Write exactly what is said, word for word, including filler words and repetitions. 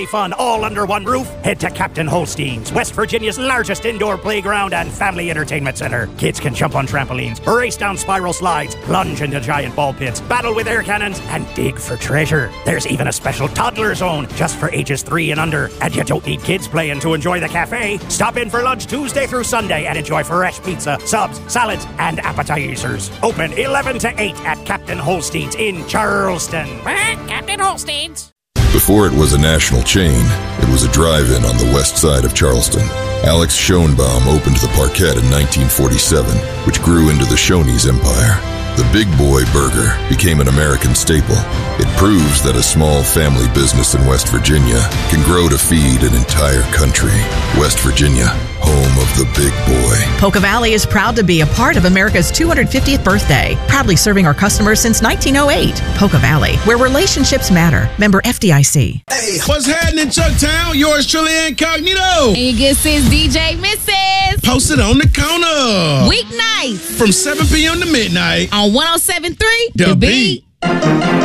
fun all under one roof? Head to Captain Holstein's, West Virginia's largest indoor playground and family entertainment center. Kids can jump on trampolines, race down spiral slides, plunge into giant ball pits, battle with air cannons, and dig for treasure. There's even a special toddler zone just for ages three and under. And you don't need kids playing to enjoy the cafe. Stop in for lunch Tuesday through Sunday and enjoy fresh pizza, subs, salads, and appetizers. Open eleven to eight at Captain Holstein's in Charleston. Captain Holstein's. Before it was a national chain, it was a drive-in on the west side of Charleston. Alex Schoenbaum opened the Parquet in nineteen forty-seven, which grew into the Shoney's empire. The Big Boy Burger became an American staple. It proves that a small family business in West Virginia can grow to feed an entire country. West Virginia, home of the Big Boy. Polka Valley is proud to be a part of America's two hundred fiftieth birthday, proudly serving our customers since nineteen oh eight. Polka Valley, where relationships matter. Member F D I C. Hey, what's happening, Chucktown? Yours truly, Incognito. And your good sis, D J Missus Posted on the corner. Weeknights From seven p.m. to midnight. on one oh seven point three The Beat.